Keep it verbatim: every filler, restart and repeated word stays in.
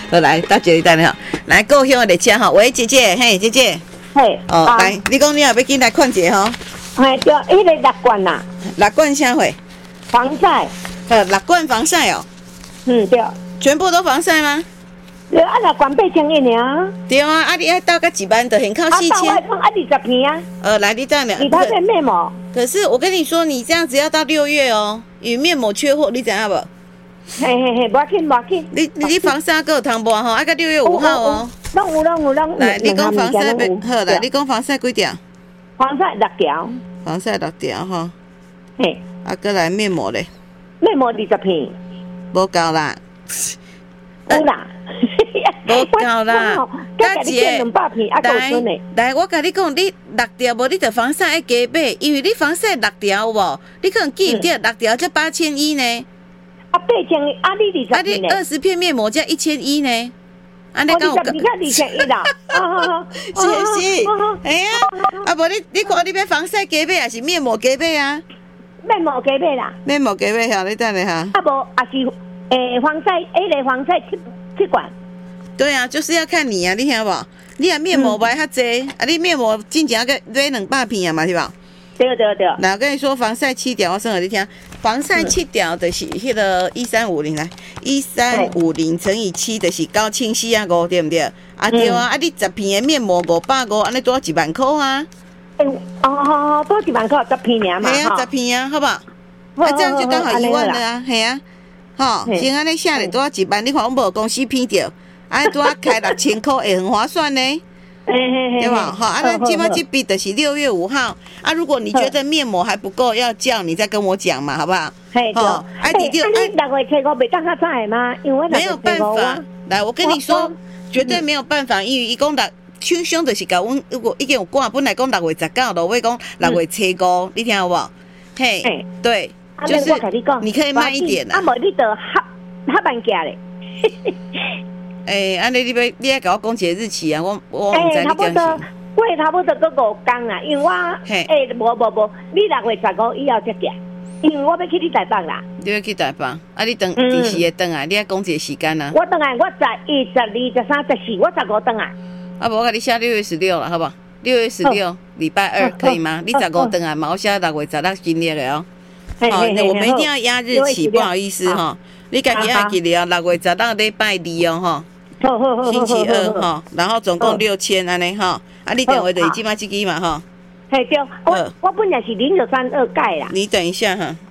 好来，大姐你等下，来够香的车哈，喂姐姐，嘿姐姐， 嘿， 哦、啊、来，你讲你也要进来看一下吼。 嘿，对，迄个六罐呐， 六罐啥货？ 防晒， 呃，六罐防晒哦。 嗯对， 全部都防晒吗？ 对啊，六罐八千一尔。 对啊，啊你爱到个几班的，很靠四千。 啊，到我啊二十片啊。 呃，来你等下。 你他在面膜。 可是我跟你说，你这样子要到六月哦，因为面膜缺货，你知影无？ 嘿嘿嘿，无要紧无要紧。 你你防晒还有通无吼？啊个六月五号哦。 拢有拢有拢有。 来，你讲防晒好来，你讲防晒几条？ 防晒六条。 防晒六条吼。 嘿。 啊，过来面膜咧。 面膜二十片。 无够啦。 有啦。 无够啦。 加一个两百片啊，够准的。 来，我甲你讲，你六条无，你着防晒爱加买，因为你防晒六条有无？你可能记唔得六条才八千一呢。 啊，八千一，啊你二十片啊你二十片面膜才一千一呢。啊你讲我讲，你看二千一啦。 是是，哎呀，啊无你你看你要防晒加买还是面膜加买啊？ 面膜加买啦。 面膜加买哈，你等下哈。 啊无，啊是诶防晒，迄个防晒七七罐。 对啊，就是要看你啊，你听无？你啊面膜买较济，啊你面膜真正个买两百片啊嘛，是吧？ 对对对。 那我跟你说，防晒七条，我算给你听，防晒七条就是迄个一三五零来，一三五零乘以七就是九千四啊五，对不对？啊对啊，啊你十片的面膜五百五，安尼多一万块啊？ 哦哦，多一万块十片尔嘛， 系啊，十片啊，好不好？啊这样就刚好一万了啊，系啊，吼，先安尼下来多一万，你看我无公司骗着。啊，拄啊开六千块，会很划算呢，对吧？好，啊，那今麦这笔的是六月五号啊。如果你觉得面膜还不够，要叫你再跟我讲嘛，好不好？ 嘿，好。哎，你六月初五袂当较早的吗？因为没有办法。来，我跟你说，绝对没有办法，因为伊讲六手上就是甲阮，如果已经有挂，本来讲六月十九，落尾讲六月初五，你听有无？嘿，对，就是你可以慢一点啦。 啊，无你得合合办价咧。 诶，安尼你要你要甲我讲一个日期啊？我我唔知你讲啥。 我差不多个五天啊，因为我诶，无无无，你六月十五以后才寄，因为我要去你台北啦。 你要去台北？啊，你等第时会等啊？你要讲一个时间啊？ 我等来，我十一、十二、十三、十四，我十五等啊。 啊，无我甲你写六月十六了，好不好？六月十六，礼拜二可以吗？你十五等啊？嘛，我写六月十六新历的哦。好，我们一定要压日期，不好意思哈。你家己要记得哦，六月十六礼拜二哦，哈。 好好好， 星期二哈，然后总共六千安尼哈，啊，你电话就是即马这支嘛哈。 嘿对，我我本来是零九三二盖啦。 你等一下哈。